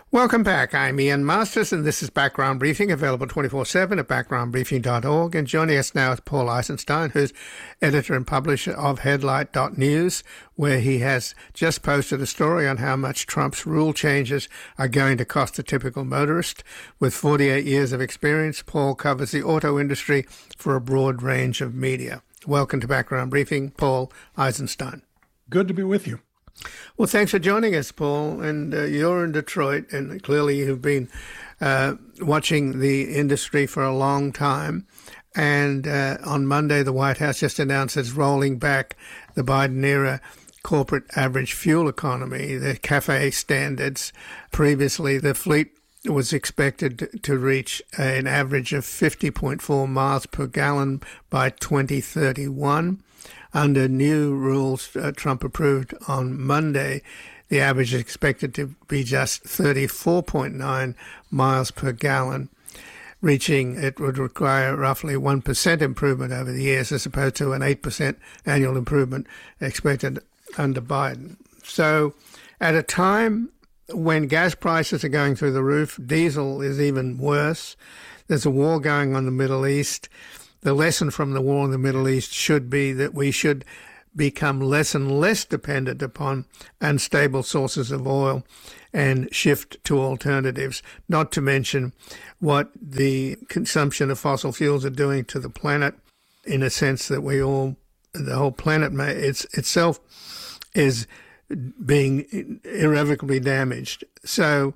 Welcome back. I'm Ian Masters, and this is Background Briefing, available 24/7 at backgroundbriefing.org. And joining us now is Paul Eisenstein, who's editor and publisher of Headlight.News, where he has just posted a story on how much Trump's rule changes are going to cost a typical motorist. With 48 years of experience, Paul covers the auto industry for a broad range of media. Welcome to Background Briefing, Paul Eisenstein. Good to be with you. Well, thanks for joining us, Paul. And you're in Detroit, and clearly you've been watching the industry for a long time. And on Monday, the White House just announced it's rolling back the Biden-era corporate average fuel economy, the CAFE standards. Previously, the fleet was expected to reach an average of 50.4 miles per gallon by 2031. Under new rules Trump approved on Monday, the average is expected to be just 34.9 miles per gallon. Reaching it would require roughly 1% improvement over the years, as opposed to an 8% annual improvement expected under Biden. So at a time when gas prices are going through the roof, diesel is even worse. There's a war going on in the Middle East. The lesson from the war in the Middle East should be that we should become less and less dependent upon unstable sources of oil and shift to alternatives, not to mention what the consumption of fossil fuels are doing to the planet, in a sense that the whole planet itself is being irrevocably damaged. So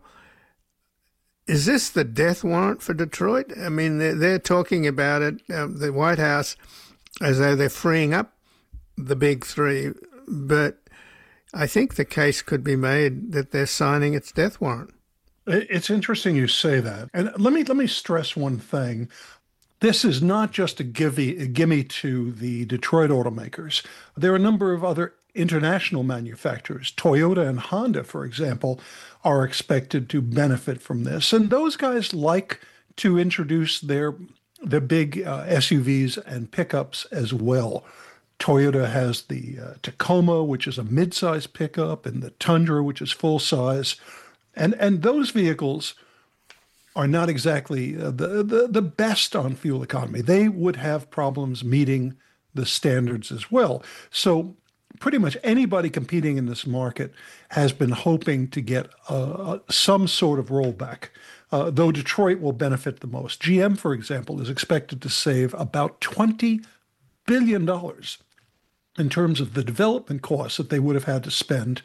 is this the death warrant for Detroit? I mean, they're talking about it, the White House, as though they're freeing up the big three. But I think the case could be made that they're signing its death warrant. It's interesting you say that. And let me stress one thing. This is not just a gimme to the Detroit automakers. There are a number of other international manufacturers. Toyota and Honda, for example, are expected to benefit from this. And those guys like to introduce their big SUVs and pickups as well. Toyota has the Tacoma, which is a mid-size pickup, and the Tundra, which is full-size. And those vehicles are not exactly the best on fuel economy. They would have problems meeting the standards as well. So pretty much anybody competing in this market has been hoping to get some sort of rollback, though Detroit will benefit the most. GM, for example, is expected to save about $20 billion in terms of the development costs that they would have had to spend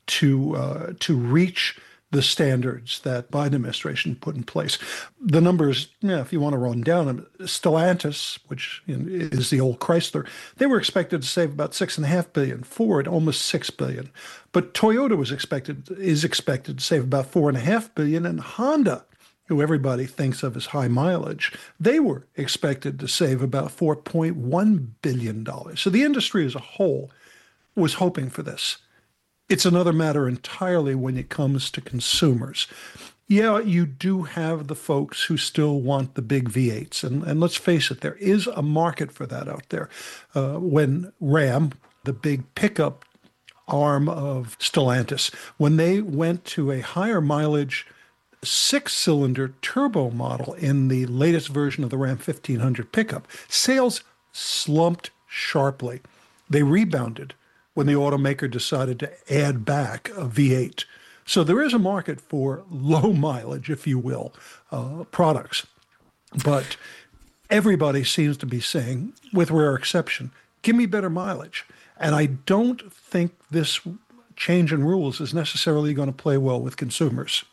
to reach the standards that Biden administration put in place. The numbers, if you want to run down them, Stellantis, which is the old Chrysler, they were expected to save about $6.5 billion. Ford, almost $6 billion. But Toyota is expected to save about $4.5 billion. And Honda, who everybody thinks of as high mileage, they were expected to save about $4.1 billion. So the industry as a whole was hoping for this. It's another matter entirely when it comes to consumers. Yeah, you do have the folks who still want the big V8s. And let's face it, there is a market for that out there. When Ram, the big pickup arm of Stellantis, when they went to a higher mileage 6-cylinder turbo model in the latest version of the Ram 1500 pickup, sales slumped sharply. They rebounded when the automaker decided to add back a V8. So there is a market for low mileage, if you will, products. But everybody seems to be saying, with rare exception, give me better mileage. And I don't think this change in rules is necessarily going to play well with consumers.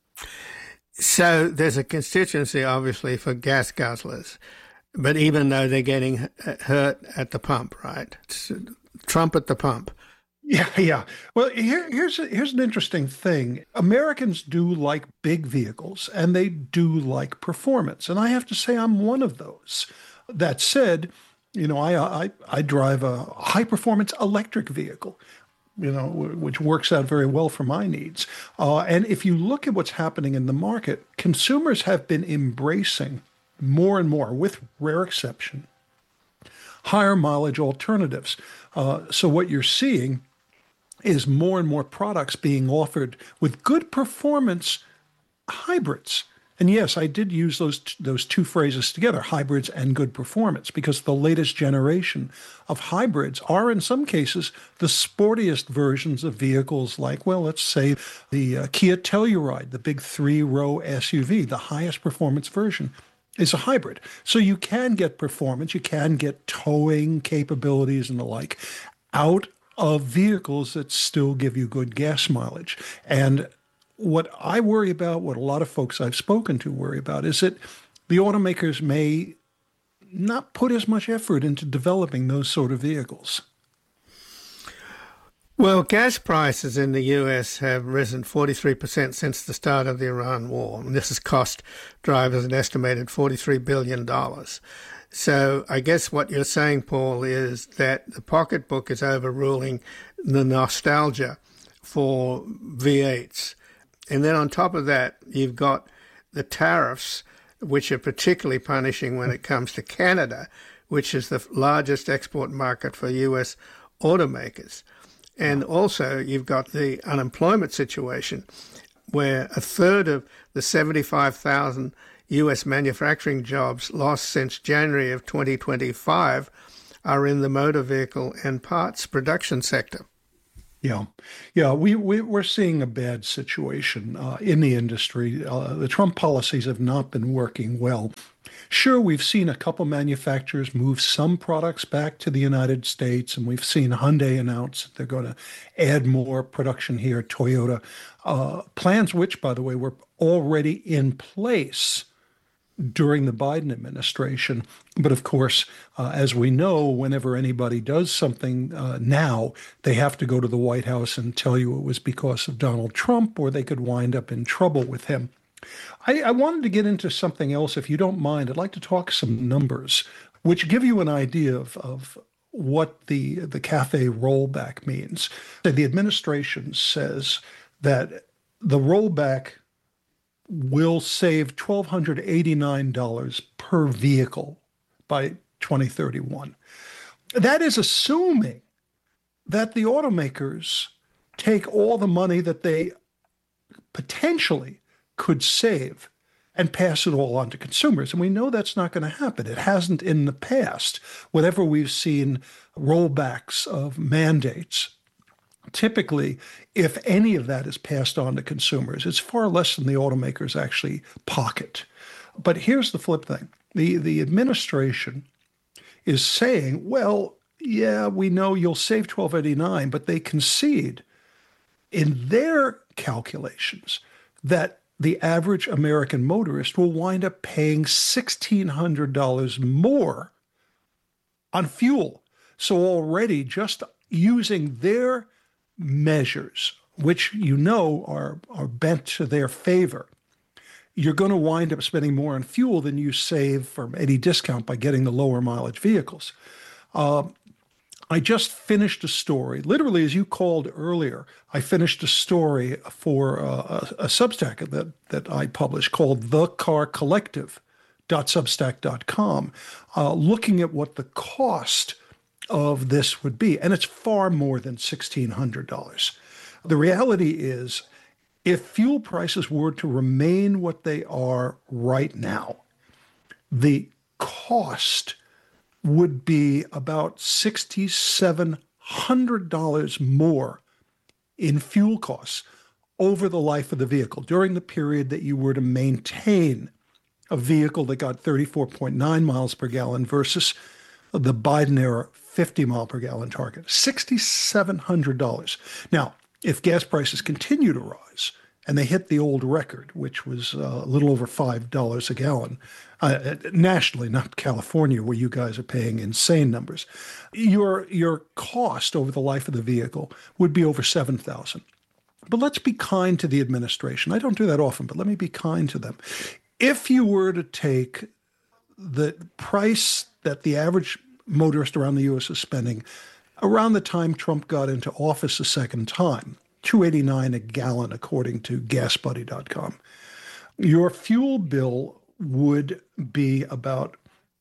So there's a constituency, obviously, for gas guzzlers. But even though they're getting hurt at the pump, right? Trump at the pump. Yeah. Well, here's an interesting thing. Americans do like big vehicles, and they do like performance. And I have to say I'm one of those. That said, I drive a high-performance electric vehicle, which works out very well for my needs. And if you look at what's happening in the market, consumers have been embracing more and more, with rare exception, higher mileage alternatives. So what you're seeing is more and more products being offered with good performance, hybrids. And yes, I did use those two phrases together, hybrids and good performance, because the latest generation of hybrids are in some cases the sportiest versions of vehicles like, well, let's say the Kia Telluride, the big three-row SUV, the highest performance version is a hybrid. So you can get performance, you can get towing capabilities and the like out of vehicles that still give you good gas mileage. And what I worry about, what a lot of folks I've spoken to worry about, is that the automakers may not put as much effort into developing those sort of vehicles. Well, gas prices in the U.S. have risen 43% since the start of the Iran war. And this has cost drivers an estimated $43 billion. So I guess what you're saying, Paul, is that the pocketbook is overruling the nostalgia for V8s. And then on top of that, you've got the tariffs, which are particularly punishing when it comes to Canada, which is the largest export market for U.S. automakers. And also you've got the unemployment situation, where a third of the 75,000 U.S. manufacturing jobs lost since January of 2025 are in the motor vehicle and parts production sector. Yeah, we're seeing a bad situation in the industry. The Trump policies have not been working well. Sure, we've seen a couple manufacturers move some products back to the United States, and we've seen Hyundai announce that they're going to add more production here, Toyota, plans which, by the way, were already in place during the Biden administration. But of course, as we know, whenever anybody does something now, they have to go to the White House and tell you it was because of Donald Trump, or they could wind up in trouble with him. I wanted to get into something else, if you don't mind. I'd like to talk some numbers, which give you an idea of what the CAFE rollback means. The administration says that the rollback will save $1,289 per vehicle by 2031. That is assuming that the automakers take all the money that they potentially could save and pass it all on to consumers. And we know that's not going to happen. It hasn't in the past. Whenever we've seen rollbacks of mandates, typically, if any of that is passed on to consumers, it's far less than the automakers actually pocket. But here's the flip thing. The administration is saying, well, yeah, we know you'll save $1,289, but they concede in their calculations that the average American motorist will wind up paying $1,600 more on fuel. So already just using their measures, which you know are bent to their favor, you're going to wind up spending more on fuel than you save from any discount by getting the lower mileage vehicles. I just finished a story, literally as you called earlier, I finished a story for a Substack that I published called thecarcollective.substack.com, looking at what the cost of this would be. And it's far more than $1,600. The reality is, if fuel prices were to remain what they are right now, the cost would be about $6,700 more in fuel costs over the life of the vehicle during the period that you were to maintain a vehicle that got 34.9 miles per gallon versus the Biden era 50 mile per gallon target, $6,700. Now, if gas prices continue to rise and they hit the old record, which was a little over $5 a gallon, nationally, not California, where you guys are paying insane numbers, your cost over the life of the vehicle would be over $7,000. But let's be kind to the administration. I don't do that often, but let me be kind to them. If you were to take the price that the average motorist around the U.S. is spending around the time Trump got into office a second time, $2.89 a gallon, according to GasBuddy.com, your fuel bill would be about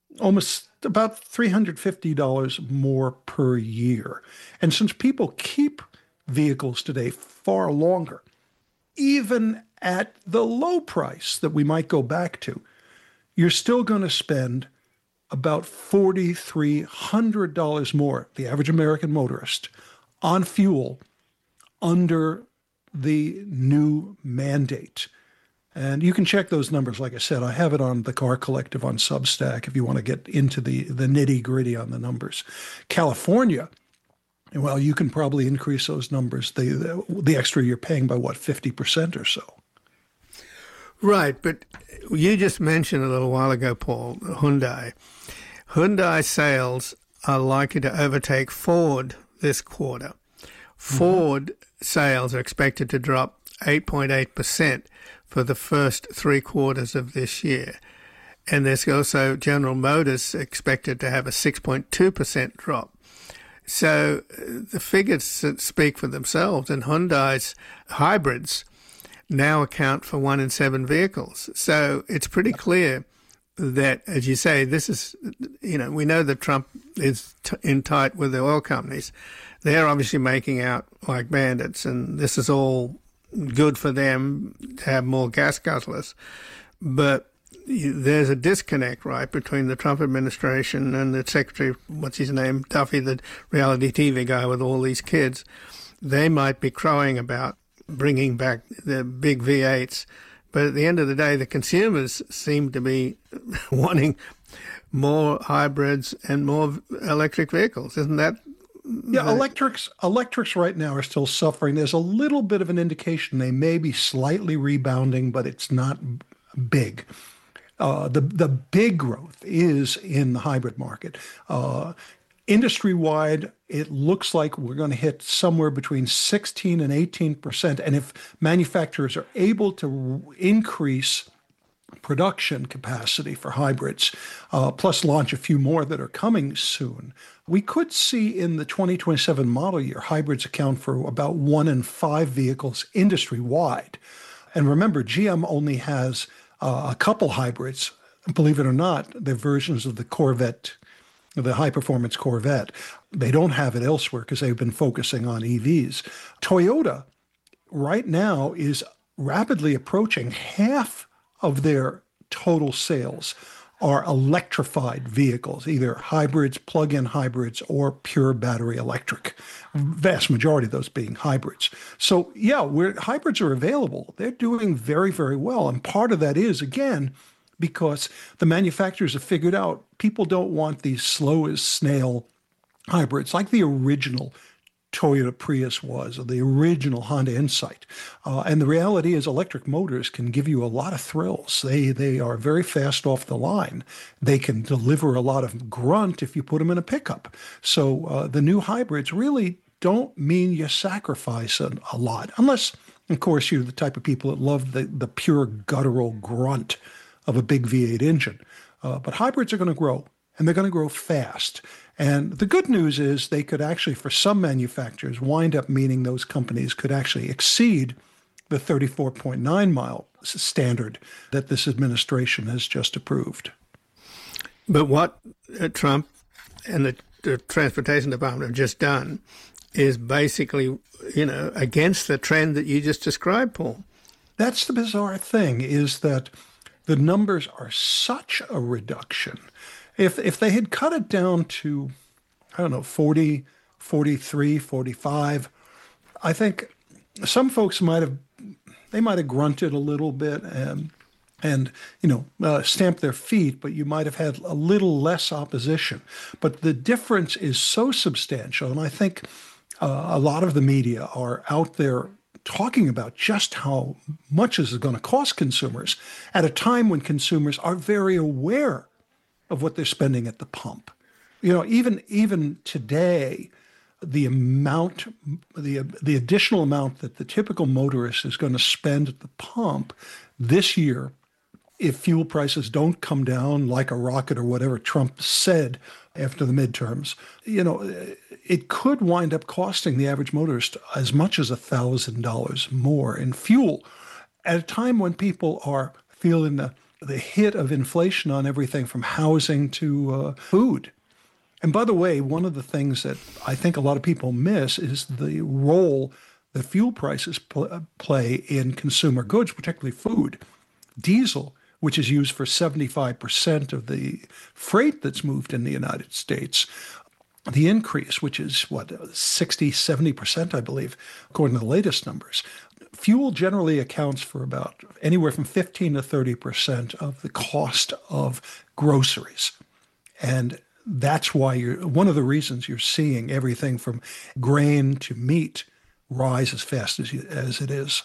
$350 more per year. And since people keep vehicles today far longer, even at the low price that we might go back to, you're still going to spend about $4,300 more, the average American motorist, on fuel under the new mandate. And you can check those numbers. Like I said, I have it on the Car Collective on Substack if you want to get into the nitty gritty on the numbers. California, well, you can probably increase those numbers, the extra you're paying by, 50% or so. Right, but you just mentioned a little while ago, Paul, Hyundai. Hyundai sales are likely to overtake Ford this quarter. Ford sales are expected to drop 8.8% for the first 3 quarters of this year. And there's also General Motors expected to have a 6.2% drop. So the figures speak for themselves, and Hyundai's hybrids now account for 1 in 7 vehicles. So it's pretty clear that, as you say, this is, we know that Trump is in tight with the oil companies. They're obviously making out like bandits, and this is all good for them to have more gas guzzlers. But there's a disconnect, right, between the Trump administration and the Secretary, what's his name, Duffy, the reality TV guy with all these kids. They might be crowing about bringing back the big V8s. But at the end of the day, the consumers seem to be wanting more hybrids and more electric vehicles. Isn't that? Yeah, electrics right now are still suffering. There's a little bit of an indication they may be slightly rebounding, but it's not big. The big growth is in the hybrid market. Industry-wide, it looks like we're going to hit somewhere between 16 and 18%. And if manufacturers are able to increase production capacity for hybrids, plus launch a few more that are coming soon, we could see in the 2027 model year, hybrids account for about 1 in 5 vehicles industry-wide. And remember, GM only has a couple hybrids. Believe it or not, they're versions of the Corvette, the high-performance Corvette. They don't have it elsewhere because they've been focusing on EVs. Toyota right now is rapidly approaching half of their total sales are electrified vehicles, either hybrids, plug-in hybrids, or pure battery electric. Vast majority of those being hybrids. So yeah, hybrids are available. They're doing very, very well. And part of that is, again, because the manufacturers have figured out people don't want these slow as snail hybrids like the original Toyota Prius was, or the original Honda Insight. And the reality is electric motors can give you a lot of thrills. They are very fast off the line. They can deliver a lot of grunt if you put them in a pickup. So the new hybrids really don't mean you sacrifice a lot, unless, of course, you're the type of people that love the pure guttural grunt of a big V8 engine. But hybrids are going to grow, and they're going to grow fast. And the good news is they could actually, for some manufacturers, wind up meaning those companies could actually exceed the 34.9 mile standard that this administration has just approved. But what Trump and the Transportation Department have just done is basically, against the trend that you just described, Paul. That's the bizarre thing, is that the numbers are such a reduction. If they had cut it down to, 40, 43, 45, I think some folks might have grunted a little bit and stamped their feet, but you might have had a little less opposition. But the difference is so substantial, and I think a lot of the media are out there talking about just how much this is going to cost consumers at a time when consumers are very aware of what they're spending at the pump. Even today, the additional amount that the typical motorist is going to spend at the pump this year, if fuel prices don't come down like a rocket or whatever Trump said after the midterms, it could wind up costing the average motorist as much as $1,000 more in fuel at a time when people are feeling the hit of inflation on everything from housing to food. And by the way, one of the things that I think a lot of people miss is the role that fuel prices play in consumer goods, particularly food. Diesel, which is used for 75% of the freight that's moved in the United States, the increase, which is 60, 70%, I believe, according to the latest numbers. Fuel generally accounts for about anywhere from 15 to 30% of the cost of groceries. And that's why one of the reasons you're seeing everything from grain to meat rise as fast as it is.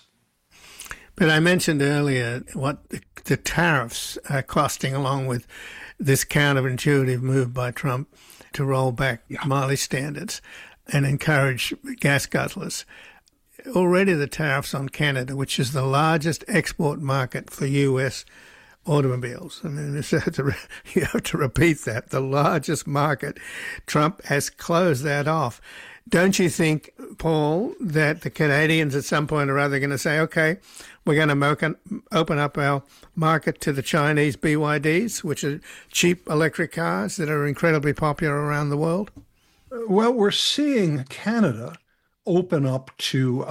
But I mentioned earlier what the tariffs are costing, along with this counterintuitive move by Trump to roll back mileage standards and encourage gas guzzlers. Already the tariffs on Canada, which is the largest export market for U.S. automobiles. I mean, you have to repeat that. The largest market. Trump has closed that off. Don't you think, Paul, that the Canadians at some point or other are going to say, okay, we're going to open up our market to the Chinese BYDs, which are cheap electric cars that are incredibly popular around the world? Well, we're seeing Canada open up to,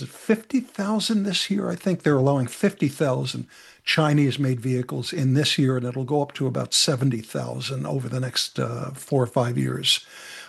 50,000 this year? I think they're allowing 50,000 Chinese-made vehicles in this year, and it'll go up to about 70,000 over the next 4 or 5 years.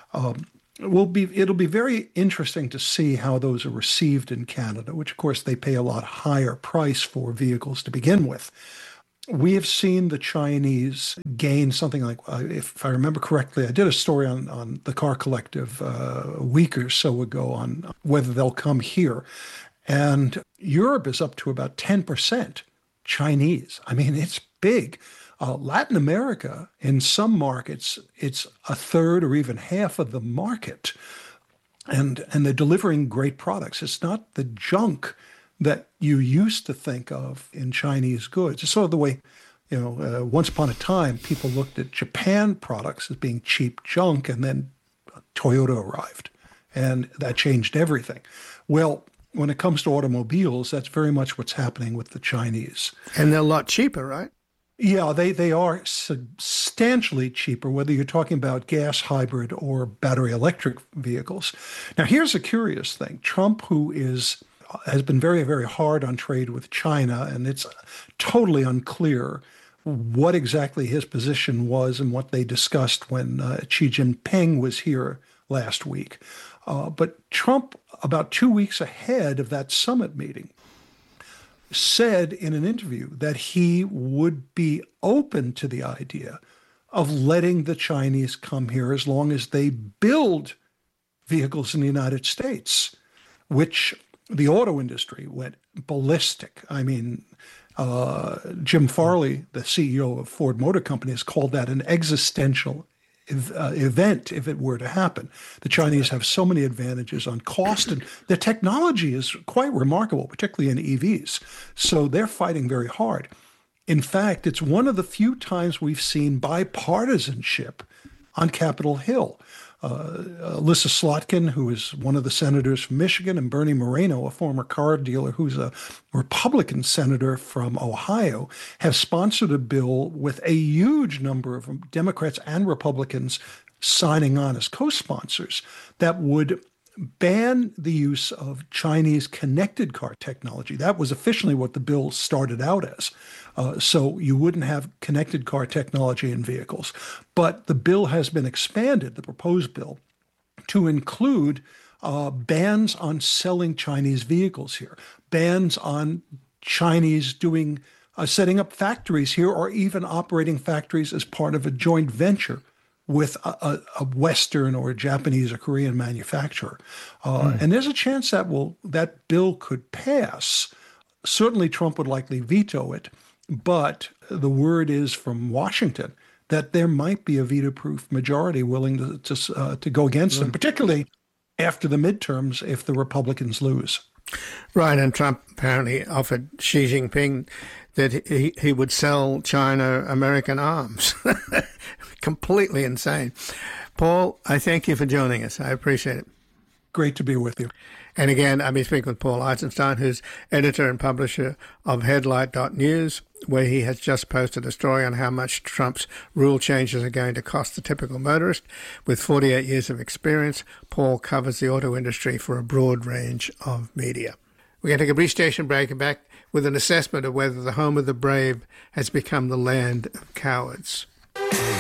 It'll be very interesting to see how those are received in Canada, which, of course, they pay a lot higher price for vehicles to begin with. We have seen the Chinese gain something like, if I remember correctly, I did a story on the Car Collective a week or so ago on whether they'll come here. And Europe is up to about 10% Chinese. I mean, it's big. Latin America, in some markets, it's a third or even half of the market. And they're delivering great products. It's not the junk that you used to think of in Chinese goods. It's sort of the way, once upon a time, people looked at Japan products as being cheap junk, and then Toyota arrived, and that changed everything. Well, when it comes to automobiles, that's very much what's happening with the Chinese. And they're a lot cheaper, right? Yeah, they are substantially cheaper, whether you're talking about gas, hybrid, or battery electric vehicles. Now, here's a curious thing. Trump, who has been very, very hard on trade with China, and it's totally unclear what exactly his position was and what they discussed when Xi Jinping was here last week. But Trump, about 2 weeks ahead of that summit meeting, said in an interview that he would be open to the idea of letting the Chinese come here as long as they build vehicles in the United States, which the auto industry went ballistic. I mean, Jim Farley, the CEO of Ford Motor Company, has called that an existential event if it were to happen. The Chinese have so many advantages on cost, and their technology is quite remarkable, particularly in EVs. So they're fighting very hard. In fact, it's one of the few times we've seen bipartisanship on Capitol Hill. Alyssa Slotkin, who is one of the senators from Michigan, and Bernie Moreno, a former car dealer who's a Republican senator from Ohio, have sponsored a bill with a huge number of Democrats and Republicans signing on as co-sponsors that would ban the use of Chinese connected car technology. That was officially what the bill started out as. So you wouldn't have connected car technology in vehicles. But the bill has been expanded, the proposed bill, to include bans on selling Chinese vehicles here, bans on Chinese setting up factories here, or even operating factories as part of a joint venture with a Western or a Japanese or Korean manufacturer. And there's a chance that bill could pass. Certainly Trump would likely veto it, but the word is from Washington that there might be a veto-proof majority willing to go against them, particularly after the midterms if the Republicans lose. Right, and Trump apparently offered Xi Jinping that he would sell China American arms. Completely insane. Paul, I thank you for joining us. I appreciate it. Great to be with you. And again, I've been speaking with Paul Eisenstein, who's editor and publisher of Headlight.News, where he has just posted a story on how much Trump's rule changes are going to cost the typical motorist. With 48 years of experience, Paul covers the auto industry for a broad range of media. We're going to take a brief station break and back with an assessment of whether the home of the brave has become the land of cowards.